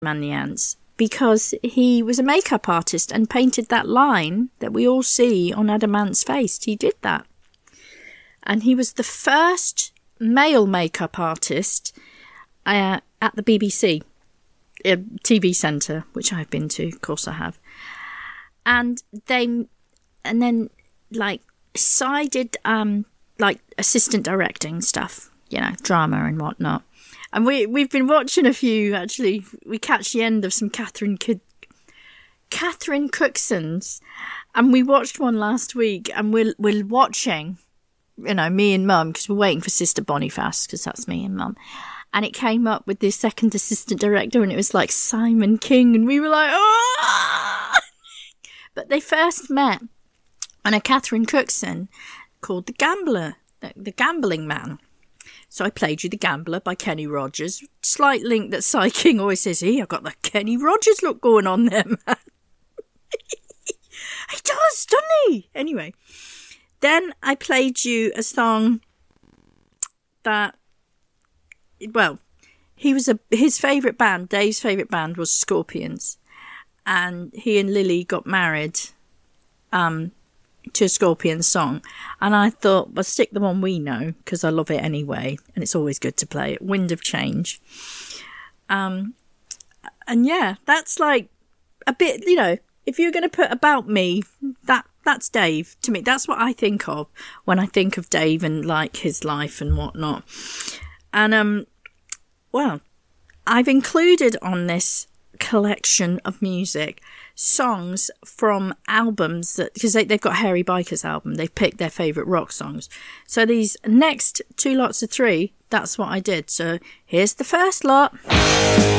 Man the Ants because he was a makeup artist and painted that line that we all see on Adam Ant's face. He did that. And he was the first male makeup artist at the BBC TV centre, which I've been to, of course I have. And then sided assistant directing stuff, drama and whatnot. And we've been watching a few, actually. We catch the end of some Catherine Cookson's, and we watched one last week, and we're watching, me and Mum, because we're waiting for Sister Boniface, because that's me and Mum. And it came up with the second assistant director, and it was like Simon King, and we were like, oh! But they first met on a Catherine Cookson called The Gambler, the Gambling Man. So I played you The Gambler by Kenny Rogers. Slight link that Cy King always says, hey, I've got the Kenny Rogers look going on there, man. He does, doesn't he? Anyway, then I played you a song that, his favourite band, Dave's favourite band was Scorpions. And he and Lily got married to a Scorpions song, and I thought, well, stick the one we know because I love it anyway, and it's always good to play it. Wind of Change. And yeah, that's like a bit, if you're going to put about me, that's Dave to me. That's what I think of when I think of Dave and like his life and whatnot. And I've included on this collection of music songs from albums because they've got Hairy Bikers album. They've picked their favourite rock songs. So these next 2 lots of 3, that's what I did. So here's the first lot.